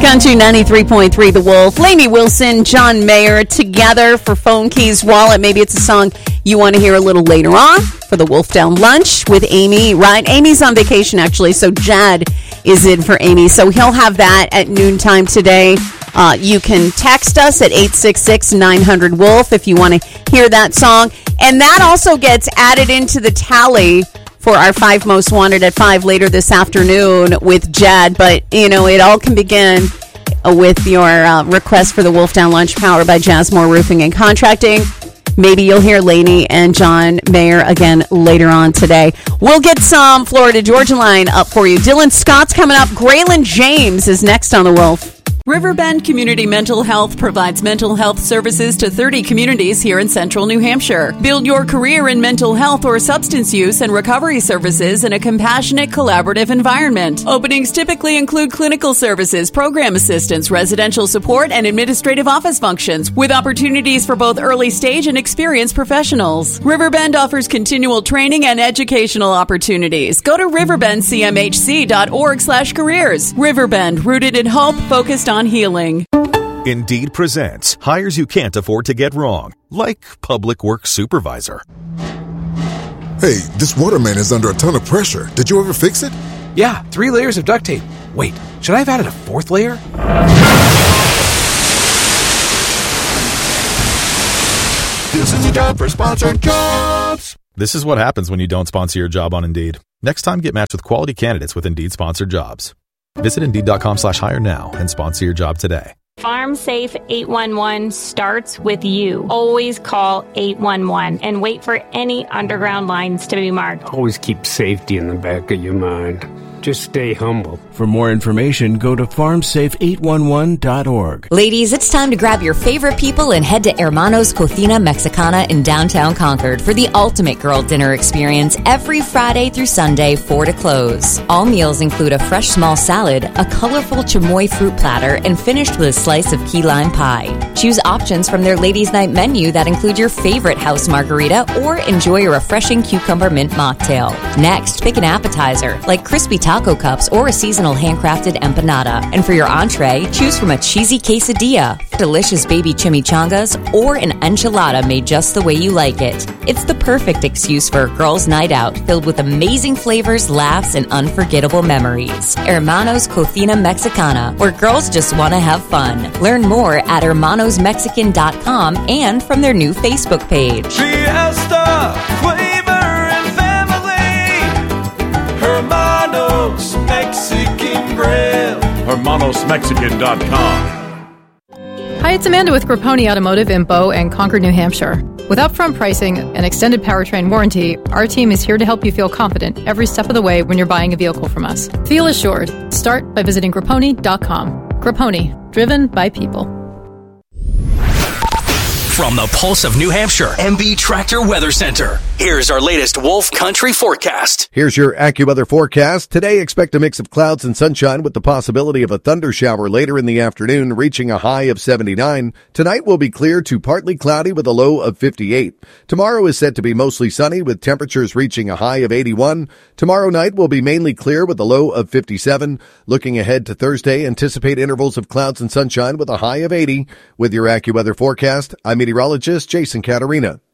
Country 93.3 The Wolf. Lainey Wilson, John Mayer together for Phone Keys Wallet. Maybe it's a song you want to hear a little later on for the Wolf Down Lunch with Amy, right? Amy's on vacation, actually, so Jad is in for Amy. So he'll have that at noontime today. You can text us at 866-900-WOLF if you want to hear that song. And that also gets added into the tally for our 5 Most Wanted at 5 later this afternoon with Jad. But, you know, it all can begin with your request for the Wolf Down Lunch powered by Jazzmore Roofing and Contracting. Maybe you'll hear Lainey and John Mayer again later on today. We'll get some Florida Georgia Line up for you. Dylan Scott's coming up. Graylin James is next on the Wolf. Riverbend Community Mental Health provides mental health services to 30 communities here in central New Hampshire. Build your career in mental health or substance use and recovery services in a compassionate, collaborative environment. Openings typically include clinical services, program assistance, residential support, and administrative office functions, with opportunities for both early stage and experienced professionals. Riverbend offers continual training and educational opportunities. Go to riverbendcmhc.org/careers. Riverbend, rooted in hope, focused on healing. Indeed presents hires you can't afford to get wrong, like public works supervisor. Hey, this waterman is under a ton of pressure. Did you ever fix it? Yeah, 3 layers of duct tape. Wait, should I have added a 4th layer? This is a job for Sponsored Jobs. This is what happens when you don't sponsor your job on Indeed. Next time, get matched with quality candidates with Indeed sponsored jobs. Visit Indeed.com/hire now and sponsor your job today. Farm Safe 811 starts with you. Always call 811 and wait for any underground lines to be marked. Always keep safety in the back of your mind. Just stay humble. For more information, go to farmsafe811.org. Ladies, it's time to grab your favorite people and head to Hermanos Cocina Mexicana in downtown Concord for the ultimate girl dinner experience every Friday through Sunday, 4 to close. All meals include a fresh small salad, a colorful chamoy fruit platter, and finished with a slice of key lime pie. Choose options from their ladies' night menu that include your favorite house margarita or enjoy a refreshing cucumber mint mocktail. Next, pick an appetizer like crispy taco cups or a seasonal handcrafted empanada. And for your entree, choose from a cheesy quesadilla, delicious baby chimichangas, or an enchilada made just the way you like it. It's the perfect excuse for a girls' night out filled with amazing flavors, laughs, and unforgettable memories. Hermanos Cocina Mexicana, where girls just want to have fun. Learn more at hermanosmexican.com and from their new Facebook page. Fiesta, flavor, and family. Hermanos Mexican Grill. HermanosMexican.com. Hi, it's Amanda with Grapponi Automotive in Bow and Concord, New Hampshire. With upfront pricing and extended powertrain warranty, our team is here to help you feel confident every step of the way when you're buying a vehicle from us. Feel assured. Start by visiting Grapponi.com. Grapponi, driven by people. From the Pulse of New Hampshire, MB Tractor Weather Center. Here's our latest Wolf Country forecast. Here's your AccuWeather forecast. Today, expect a mix of clouds and sunshine with the possibility of a thunder shower later in the afternoon, reaching a high of 79. Tonight will be clear to partly cloudy with a low of 58. Tomorrow is set to be mostly sunny with temperatures reaching a high of 81. Tomorrow night will be mainly clear with a low of 57. Looking ahead to Thursday, anticipate intervals of clouds and sunshine with a high of 80. With your AccuWeather forecast, I'm meteorologist Jason Caterina.